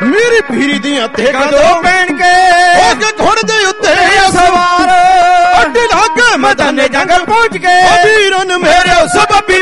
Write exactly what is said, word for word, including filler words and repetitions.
ਮੇਰੀ ਪੀਰੀ ਦੀਆਂ ਤੇ ਕਦੋਂ ਪੈਣ ਕੇ ਹੋ ਕੇ ਘੋੜ ਦੇ ਉੱਤੇ ਸਵਾਰ ਅੱਡੀ ਲੱਗ ਮੈਦਾਨੇ ਜੰਗ ਪਹੁੰਚ ਕੇ ਵੀਰਨ ਮੇਰੇ ਸਭ